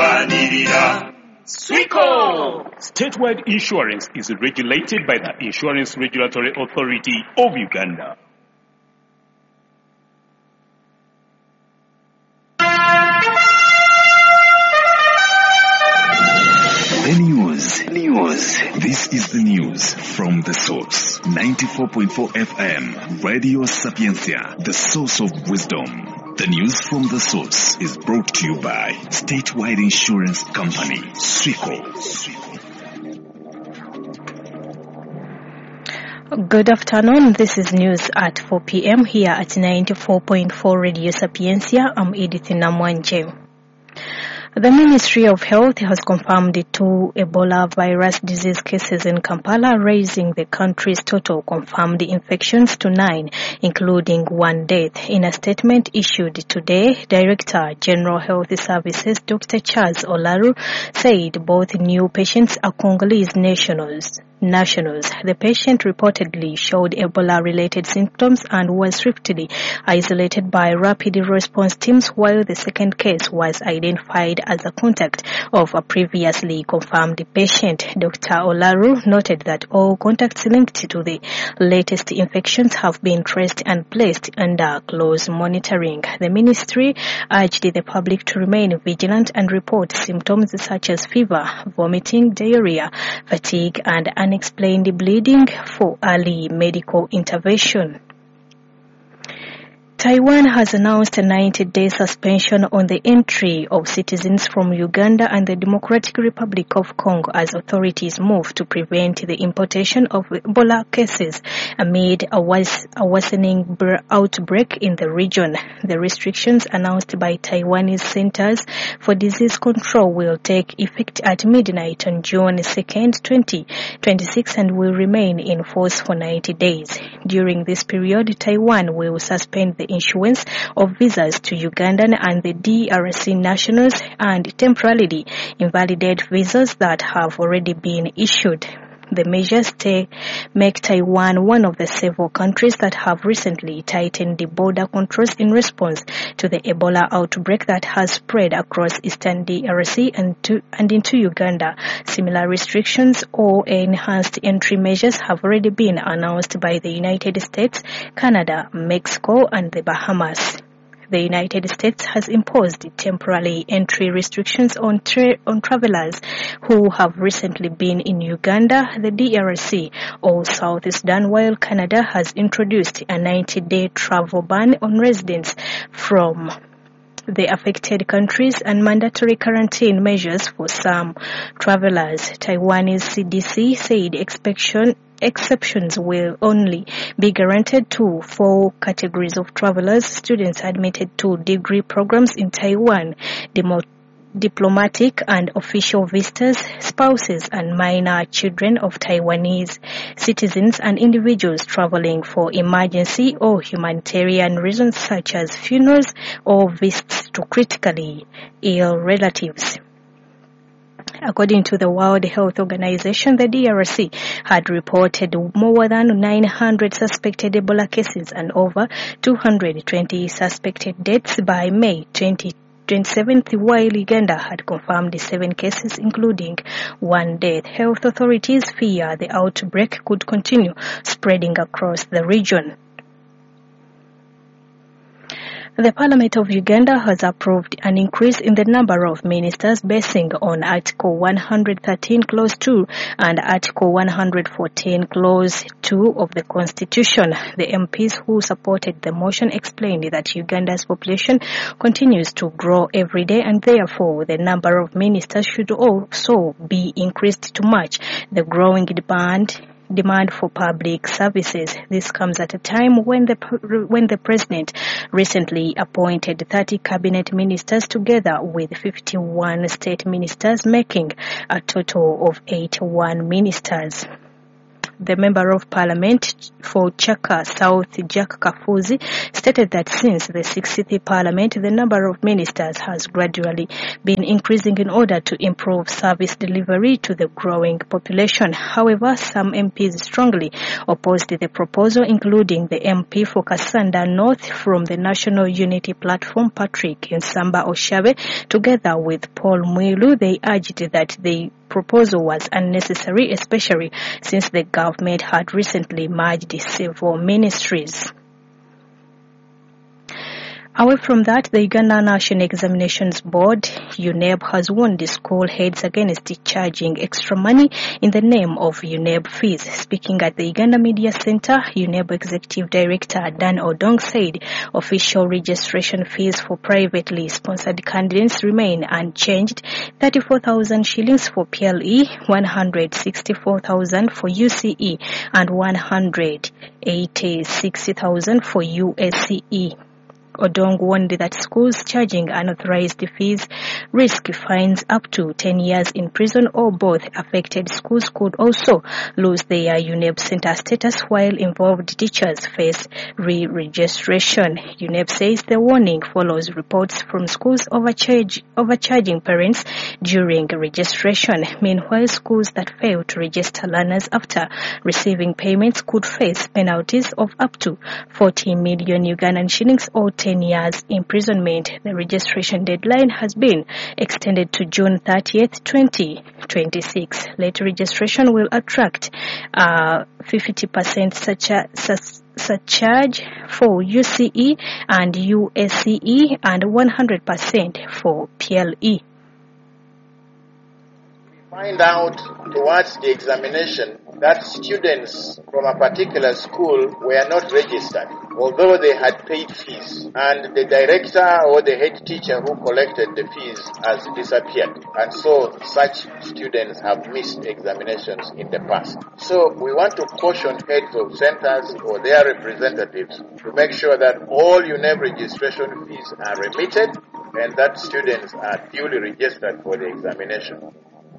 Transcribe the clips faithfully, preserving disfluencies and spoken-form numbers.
turwanirira. Swico! Statewide insurance is regulated by the Insurance Regulatory Authority of Uganda. The news. News. This is the news from The Source. ninety-four point four F M. Radio Sapiencia. The source of wisdom. The news from The Source is brought to you by Statewide Insurance Company, Swico. Good afternoon. This is news at four p.m. here at ninety-four point four Radio Sapiencia. I'm Edith Namwanje. The Ministry of Health has confirmed two Ebola virus disease cases in Kampala, raising the country's total confirmed infections to nine, including one death. In a statement issued today, Director General Health Services Doctor Charles Olaru said both new patients are Congolese nationals. Nationals. The patient reportedly showed Ebola-related symptoms and was swiftly isolated by rapid response teams, while the second case was identified as a contact of a previously confirmed patient. Doctor Olaru noted that all contacts linked to the latest infections have been traced and placed under close monitoring. The ministry urged the public to remain vigilant and report symptoms such as fever, vomiting, diarrhea, fatigue, and unexplained bleeding for early medical intervention. Taiwan has announced a ninety-day suspension on the entry of citizens from Uganda and the Democratic Republic of Congo as authorities move to prevent the importation of Ebola cases amid a, was, a worsening outbreak in the region. The restrictions announced by Taiwanese Centers for Disease Control will take effect at midnight on June second, twenty twenty-six and will remain in force for ninety days. During this period, Taiwan will suspend the issuance of visas to Ugandan and the D R C nationals and temporarily invalidate visas that have already been issued. The measures take, make Taiwan one of the several countries that have recently tightened the border controls in response to the Ebola outbreak that has spread across eastern D R C and, to, and into Uganda. Similar restrictions or enhanced entry measures have already been announced by the United States, Canada, Mexico, and the Bahamas. The United States has imposed temporary entry restrictions on, tra- on travelers who have recently been in Uganda, the D R C, or South Sudan, while Canada has introduced a ninety-day travel ban on residents from the affected countries and mandatory quarantine measures for some travelers. Taiwanese C D C said expection Exceptions will only be granted to four categories of travelers: students admitted to degree programs in Taiwan, demo- diplomatic and official visitors, spouses and minor children of Taiwanese citizens, and individuals traveling for emergency or humanitarian reasons such as funerals or visits to critically ill relatives. According to the World Health Organization, the D R C had reported more than nine hundred suspected Ebola cases and over two hundred twenty suspected deaths by May twenty-seventh, while Uganda had confirmed seven cases, including one death. Health authorities fear the outbreak could continue spreading across the region. The Parliament of Uganda has approved an increase in the number of ministers basing on Article one hundred thirteen Clause two and Article one hundred fourteen Clause two of the Constitution. The M Ps who supported the motion explained that Uganda's population continues to grow every day and therefore the number of ministers should also be increased to match the growing demand demand for public services. This comes at a time when the when the president recently appointed thirty cabinet ministers together with fifty-one state ministers, making a total of eighty-one ministers. the Member of Parliament for Chaka South, Jack Kafuzi, stated that since the sixtieth Parliament, the number of ministers has gradually been increasing in order to improve service delivery to the growing population. However, some M Ps strongly opposed the proposal, including the M P for Kasanda North from the National Unity Platform, Patrick Nsamba Oshabe. Together with Paul Mwilu, they urged that the proposal was unnecessary, especially since the government had recently merged several ministries. Away from that, the Uganda National Examinations Board, U N E B, has warned the school heads against charging extra money in the name of U N E B fees. Speaking at the Uganda Media Center, U N E B Executive Director Dan Odong said official registration fees for privately sponsored candidates remain unchanged, thirty-four thousand shillings for P L E, one hundred sixty-four thousand for U C E, and one hundred eighty-six thousand for U S C E. Odong warned that schools charging unauthorized fees risk fines up to ten years in prison, or both. Affected schools could also lose their U N E B center status, while involved teachers face re-registration. U N E B says the warning follows reports from schools overcharge, overcharging parents during registration. Meanwhile, schools that fail to register learners after receiving payments could face penalties of up to forty million Ugandan shillings or ten years imprisonment. The registration deadline has been extended to June thirtieth, twenty twenty-six. Late registration will attract uh, fifty percent surcharge for U C E and U S C E and one hundred percent for P L E. Find out towards the examination that students from a particular school were not registered, although they had paid fees, and the director or the head teacher who collected the fees has disappeared, and so such students have missed examinations in the past. So we want to caution heads of centers or their representatives to make sure that all U N E B registration fees are remitted and that students are duly registered for the examination.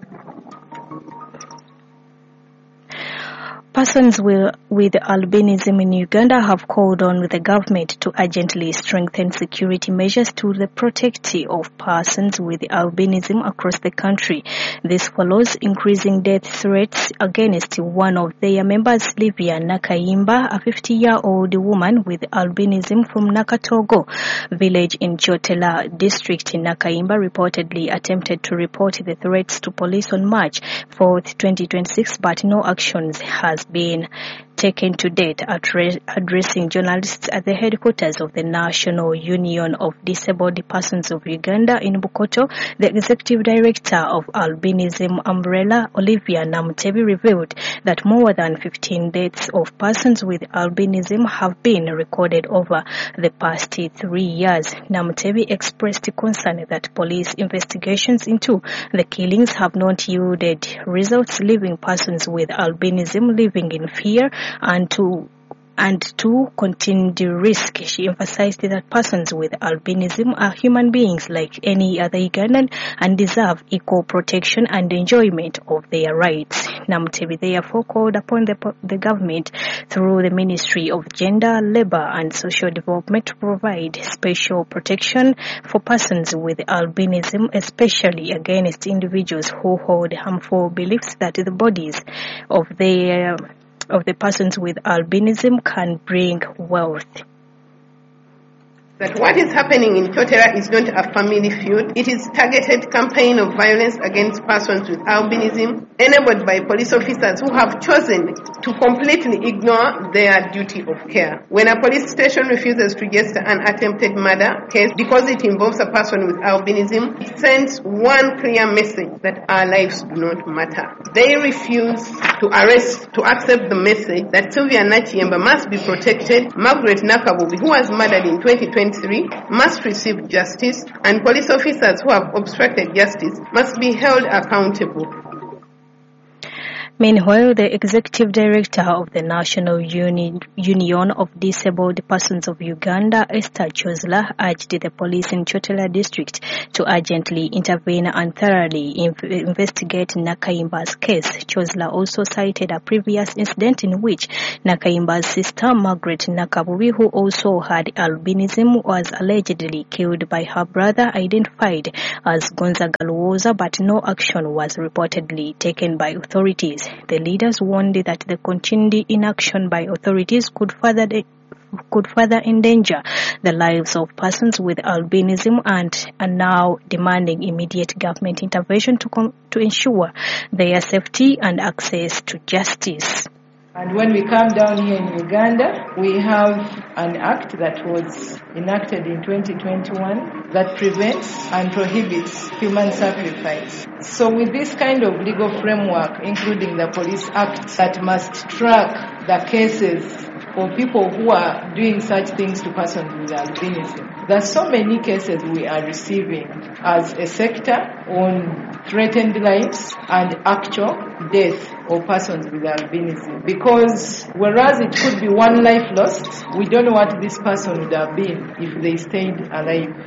Persons with, with albinism in Uganda have called on the government to urgently strengthen security measures to the protection of persons with albinism across the country. This follows increasing death threats against one of their members, Livia Nakayimba, a fifty-year-old woman with albinism from Nakatogo village in Chotela district. Nakayimba reportedly attempted to report the threats to police on March fourth, twenty twenty-six, but no actions has been taken to date. Addressing journalists at the headquarters of the National Union of Disabled Persons of Uganda in Bukoto, the executive director of Albinism Umbrella, Olivia Namutebi, revealed that more than fifteen deaths of persons with albinism have been recorded over the past three years. Namutebi expressed concern that police investigations into the killings have not yielded results, leaving persons with albinism living in fear and to and to continue the risk. She emphasized that persons with albinism are human beings like any other Ugandan and deserve equal protection and enjoyment of their rights. Namutebi therefore called upon the, the government through the Ministry of Gender, Labour and Social Development to provide special protection for persons with albinism, especially against individuals who hold harmful beliefs that the bodies of their of the persons with albinism can bring wealth. That what is happening in Chotera is not a family feud. It is targeted campaign of violence against persons with albinism enabled by police officers who have chosen to completely ignore their duty of care. When a police station refuses to register an attempted murder case because it involves a person with albinism, it sends one clear message that our lives do not matter. They refuse to arrest, to accept the message that Sylvia Nakayimba must be protected, Margaret Nakabubi, who was murdered in twenty twenty-three, must receive justice, and police officers who have obstructed justice must be held accountable. Meanwhile, the executive director of the National Uni- Union of Disabled Persons of Uganda, Esther Chozla, urged the police in Chotela district to urgently intervene and thoroughly inv- investigate Nakaimba's case. Chozla also cited a previous incident in which Nakaimba's sister, Margaret Nakabubi, who also had albinism, was allegedly killed by her brother, identified as Gonzaga Luoza, but no action was reportedly taken by authorities. The leaders warned that the continued inaction by authorities could further de- could further endanger the lives of persons with albinism and are now demanding immediate government intervention to com- to ensure their safety and access to justice. And when we come down here in Uganda, we have an act that was enacted in twenty twenty-one that prevents and prohibits human sacrifice. So with this kind of legal framework, including the Police Act that must track the cases of people who are doing such things to persons with albinism, there are so many cases we are receiving as a sector on threatened lives and actual death of persons with albinism. Because whereas it could be one life lost, we don't know what this person would have been if they stayed alive.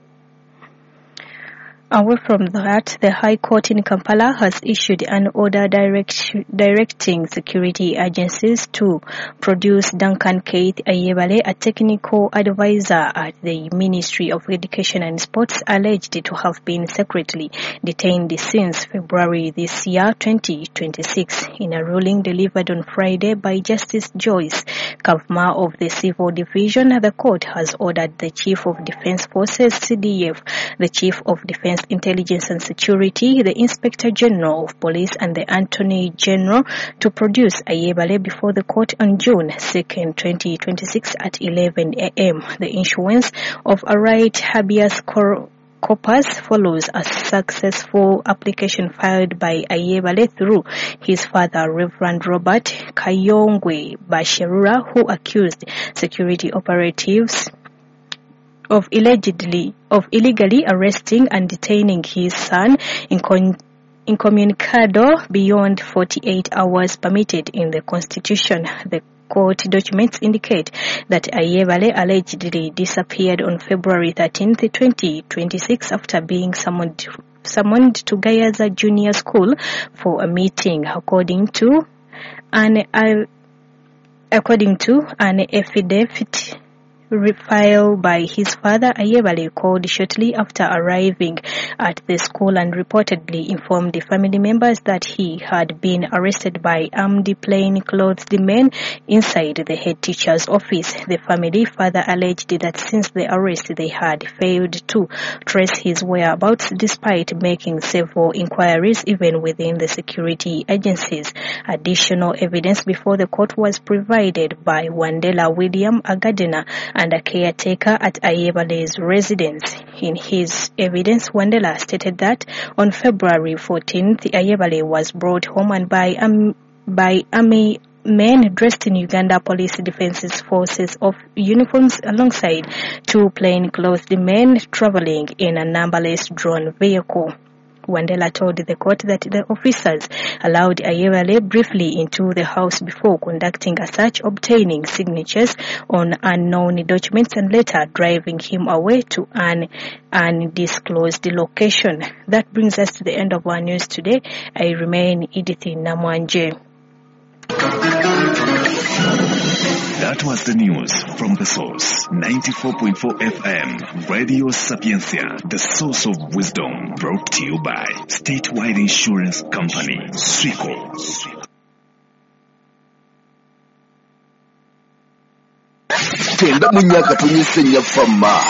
Away from that, the High Court in Kampala has issued an order direct, directing security agencies to produce Duncan Keith Ayebale, a technical advisor at the Ministry of Education and Sports, alleged to have been secretly detained since February this year, twenty twenty-six. In a ruling delivered on Friday by Justice Joyce Kavma of the Civil Division, the court has ordered the Chief of Defense Forces, C D F, the Chief of Defense Intelligence and Security, the Inspector General of Police and the Attorney General to produce Ayebale before the court on June second, twenty twenty-six at eleven a.m. The issuance of a right habeas corpus follows a successful application filed by Ayebale through his father, Reverend Robert Kayongwe Basherura, who accused security operatives of allegedly of illegally arresting and detaining his son in con- incommunicado beyond forty-eight hours permitted in the Constitution. The court documents indicate that Ayebale allegedly disappeared on February thirteenth, twenty twenty-six after being summoned summoned to Gayaza Junior School for a meeting, according to an uh, according to an affidavit filed by his father. Ayebale called shortly after arriving at the school and reportedly informed the family members that he had been arrested by armed plain-clothed men inside the head teacher's office. The family further alleged that since the arrest they had failed to trace his whereabouts despite making several inquiries even within the security agencies. Additional evidence before the court was provided by Wandela William, a gardener and a caretaker at Ayebale's residence. In his evidence, Wandela stated that on February fourteenth, Ayebale was brought home and by um, by army men dressed in Uganda Police Defense Forces of uniforms alongside two plain-clothed men traveling in a numberless drone vehicle. Wandela told the court that the officers allowed Ayebale briefly into the house before conducting a search, obtaining signatures on unknown documents and later driving him away to an undisclosed location. That brings us to the end of our news today. I remain Edith Namwanje. That was the news from The Source. ninety-four point four F M, Radio Sapiencia, the source of wisdom. Brought to you by Statewide Insurance Company, Swico. Tenda munyaka tunyise nyafama.